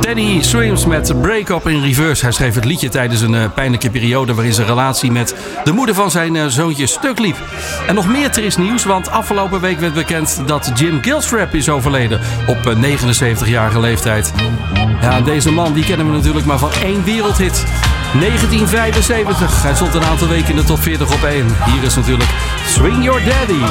Danny Swims met Break Up in Reverse. Hij schreef het liedje tijdens een pijnlijke periode waarin zijn relatie met de moeder van zijn zoontje stuk liep. En nog meer triest nieuws, want afgelopen week werd bekend dat Jim Gilstrap is overleden op 79-jarige leeftijd. Ja, deze man die kennen we natuurlijk maar van één wereldhit. 1975. Hij stond een aantal weken in de top 40 op 1. Hier is natuurlijk Swing Your Daddy.